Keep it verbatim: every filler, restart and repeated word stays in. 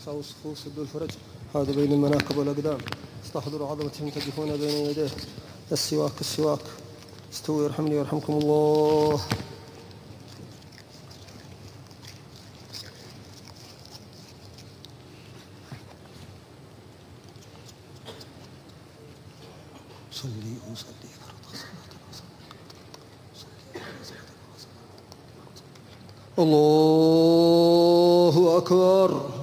يسع الصفوف سد الفرج هذا بين المناكب والأقدام استحضروا عظمتهم تقفون بين يديه السواك السواك استووا يرحمني ويرحمكم الله. صلي وسلم الله أكبر.